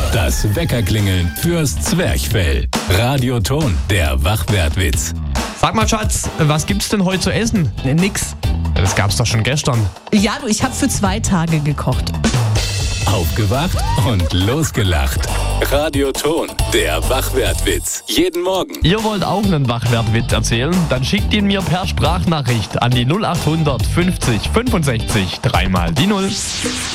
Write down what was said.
Das Weckerklingeln fürs Zwerchfell. Radioton, der Wachwertwitz. Sag mal, Schatz, was gibt's denn heute zu essen? Nix. Das gab's doch schon gestern. Ja, du, ich habe für 2 Tage gekocht. Aufgewacht und losgelacht. Radioton, der Wachwertwitz. Jeden Morgen. Ihr wollt auch einen Wachwertwitz erzählen? Dann schickt ihn mir per Sprachnachricht an die 0800 50 65 3 mal die 0.